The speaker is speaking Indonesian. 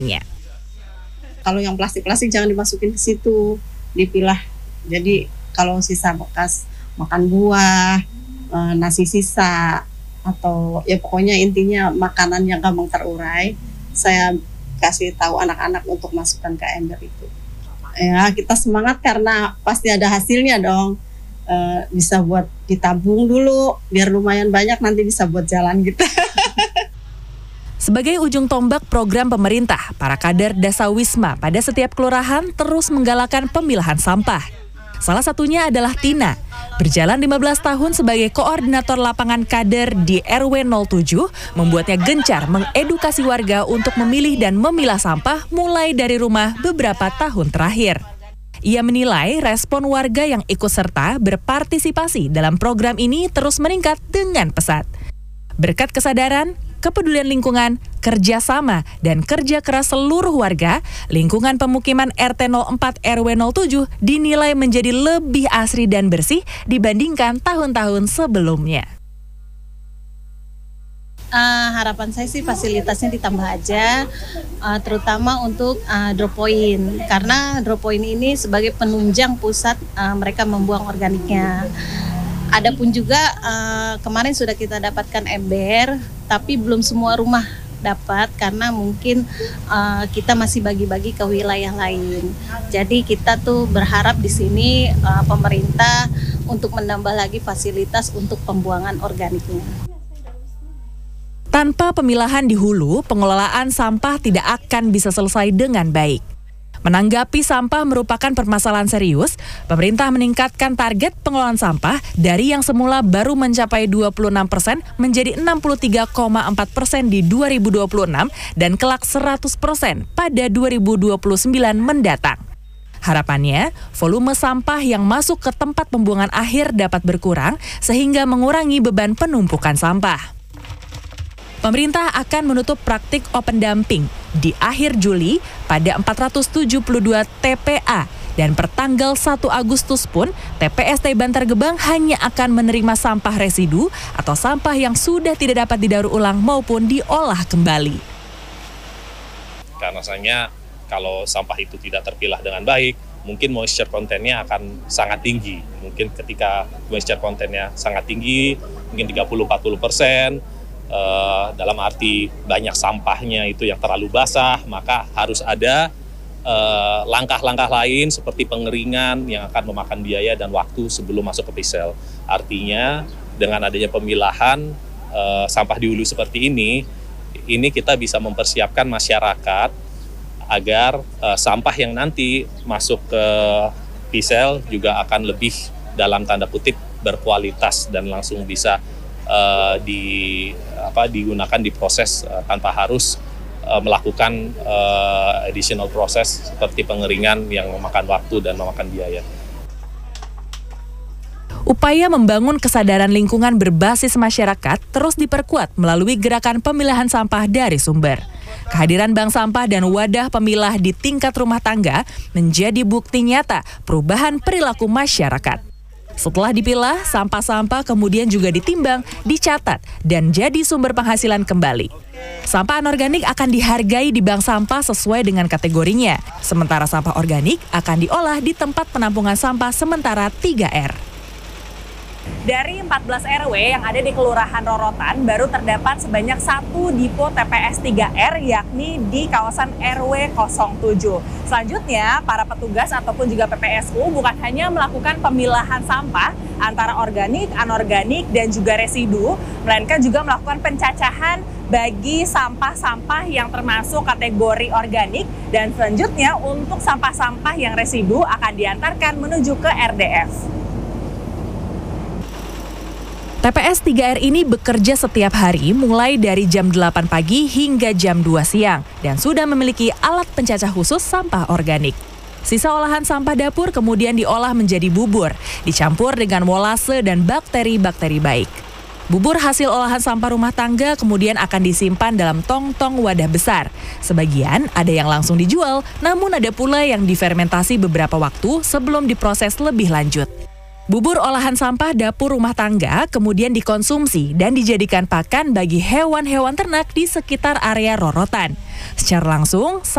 Kalau yang plastik-plastik jangan dimasukin ke situ, dipilah. Jadi kalau sisa bekas makan buah, nasi sisa, atau ya pokoknya intinya makanan yang gampang terurai, saya kasih tahu anak-anak untuk masukkan ke ember itu. Ya kita semangat karena pasti ada hasilnya dong. Bisa buat ditabung dulu, biar lumayan banyak nanti bisa buat jalan gitu. Sebagai ujung tombak program pemerintah, para kader Dasawisma pada setiap kelurahan terus menggalakkan pemilahan sampah. Salah satunya adalah Tina, berjalan 15 tahun sebagai koordinator lapangan kader di RW 07, membuatnya gencar mengedukasi warga untuk memilih dan memilah sampah mulai dari rumah beberapa tahun terakhir. Ia menilai respon warga yang ikut serta berpartisipasi dalam program ini terus meningkat dengan pesat. Berkat kesadaran, kepedulian lingkungan, kerjasama, dan kerja keras seluruh warga, lingkungan pemukiman RT 04 RW 07 dinilai menjadi lebih asri dan bersih dibandingkan tahun-tahun sebelumnya. Harapan saya sih fasilitasnya ditambah aja, terutama untuk drop point, karena drop point ini sebagai penunjang pusat mereka membuang organiknya. Adapun juga kemarin sudah kita dapatkan ember, tapi belum semua rumah dapat karena mungkin kita masih bagi-bagi ke wilayah lain. Jadi kita tuh berharap di sini pemerintah untuk menambah lagi fasilitas untuk pembuangan organiknya. Tanpa pemilahan di hulu, pengelolaan sampah tidak akan bisa selesai dengan baik. Menanggapi sampah merupakan permasalahan serius, pemerintah meningkatkan target pengelolaan sampah dari yang semula baru mencapai 26% menjadi 63,4% di 2026 dan kelak 100% pada 2029 mendatang. Harapannya, volume sampah yang masuk ke tempat pembuangan akhir dapat berkurang sehingga mengurangi beban penumpukan sampah. Pemerintah akan menutup praktik open dumping di akhir Juli pada 472 TPA dan pertanggal 1 Agustus pun TPST Bantar Gebang hanya akan menerima sampah residu atau sampah yang sudah tidak dapat didaur ulang maupun diolah kembali. Karena rasanya kalau sampah itu tidak terpilah dengan baik, mungkin moisture kontennya akan sangat tinggi. Mungkin ketika moisture kontennya sangat tinggi, mungkin 30-40%, dalam arti banyak sampahnya itu yang terlalu basah, maka harus ada langkah-langkah lain seperti pengeringan yang akan memakan biaya dan waktu sebelum masuk ke pisel. Artinya dengan adanya pemilahan sampah di hulu seperti ini kita bisa mempersiapkan masyarakat agar sampah yang nanti masuk ke pisel juga akan lebih dalam tanda kutip berkualitas dan langsung bisa digunakan di proses tanpa harus melakukan additional proses seperti pengeringan yang memakan waktu dan memakan biaya. Upaya membangun kesadaran lingkungan berbasis masyarakat terus diperkuat melalui gerakan pemilahan sampah dari sumber. Kehadiran bank sampah dan wadah pemilah di tingkat rumah tangga menjadi bukti nyata perubahan perilaku masyarakat. Setelah dipilah, sampah-sampah kemudian juga ditimbang, dicatat, dan jadi sumber penghasilan kembali. Sampah anorganik akan dihargai di bank sampah sesuai dengan kategorinya, sementara sampah organik akan diolah di tempat penampungan sampah sementara 3R. Dari 14 RW yang ada di Kelurahan Rorotan, baru terdapat sebanyak 1 dipo TPS 3R, yakni di kawasan RW 07. Selanjutnya, para petugas ataupun juga PPSU bukan hanya melakukan pemilahan sampah antara organik, anorganik, dan juga residu, melainkan juga melakukan pencacahan bagi sampah-sampah yang termasuk kategori organik, dan selanjutnya untuk sampah-sampah yang residu akan diantarkan menuju ke RDF. TPS 3R ini bekerja setiap hari mulai dari jam 8 pagi hingga jam 2 siang dan sudah memiliki alat pencacah khusus sampah organik. Sisa olahan sampah dapur kemudian diolah menjadi bubur, dicampur dengan molase dan bakteri-bakteri baik. Bubur hasil olahan sampah rumah tangga kemudian akan disimpan dalam tong-tong wadah besar. Sebagian ada yang langsung dijual, namun ada pula yang difermentasi beberapa waktu sebelum diproses lebih lanjut. Bubur olahan sampah dapur rumah tangga kemudian dikonsumsi dan dijadikan pakan bagi hewan-hewan ternak di sekitar area Rorotan. Secara langsung,